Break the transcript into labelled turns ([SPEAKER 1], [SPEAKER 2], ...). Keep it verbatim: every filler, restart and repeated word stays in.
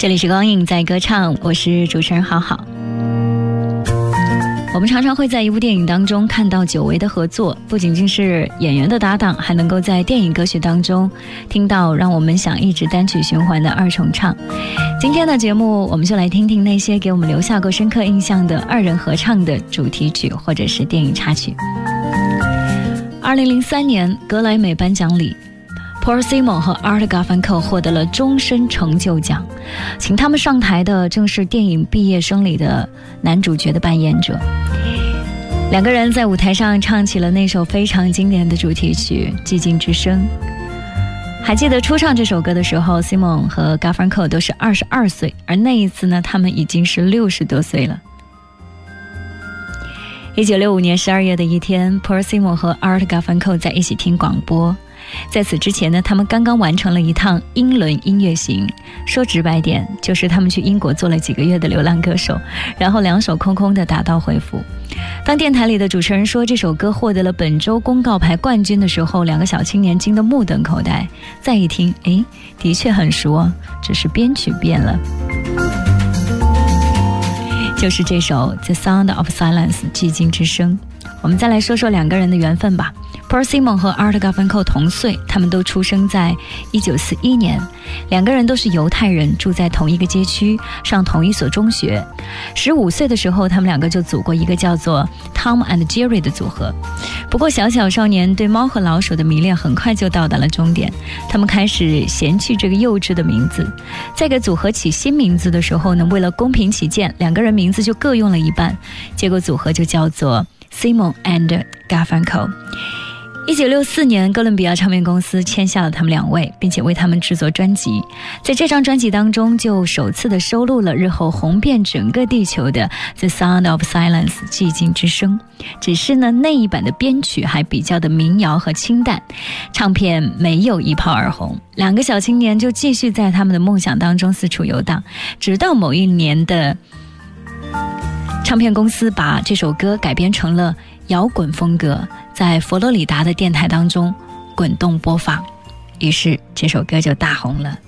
[SPEAKER 1] 这里是光影在歌唱，我是主持人好好。我们常常会在一部电影当中看到久违的合作，不仅仅是演员的搭档，还能够在电影歌曲当中听到让我们想一直单曲循环的二重唱。今天的节目我们就来听听那些给我们留下过深刻印象的二人合唱的主题曲或者是电影插曲。二零零三年格莱美颁奖礼，Paul Simon 和 Art Garfunkel 获得了终身成就奖，请他们上台的正是电影《毕业生》里的男主角的扮演者。两个人在舞台上唱起了那首非常经典的主题曲《寂静之声》。还记得初唱这首歌的时候， Simon 和 Garfunkel 都是二十二岁，而那一次呢，他们已经是六十多岁了。一九六五年十二月的一天， Paul Simon 和 Art Garfunkel 在一起听广播。在此之前呢，他们刚刚完成了一趟英伦音乐行，说直白点，就是他们去英国做了几个月的流浪歌手，然后两手空空的打道回府。当电台里的主持人说这首歌获得了本周公告牌冠军的时候，两个小青年惊得目瞪口呆。再一听，诶，的确很熟哦，只是编曲变了。就是这首 The Sound of Silence 寂静之声。我们再来说说两个人的缘分吧。Paul Simon 和 Art Garfunkel 同岁，他们都出生在一九四一年，两个人都是犹太人，住在同一个街区，上同一所中学。十五岁的时候，他们两个就组过一个叫做 Tom and Jerry 的组合。不过小小少年对猫和老鼠的迷恋很快就到达了终点，他们开始嫌弃这个幼稚的名字。在给组合起新名字的时候呢，为了公平起见，两个人名字就各用了一半，结果组合就叫做 Simon and Garfunkel。一九六四年，哥伦比亚唱片公司签下了他们两位，并且为他们制作专辑。在这张专辑当中，就首次的收录了日后红遍整个地球的 The Sound of Silence 寂静之声。只是呢，那一版的编曲还比较的民谣和清淡，唱片没有一炮而红。两个小青年就继续在他们的梦想当中四处游荡，直到某一年的唱片公司把这首歌改编成了摇滚风格，在佛罗里达的电台当中滚动播放，于是这首歌就大红了。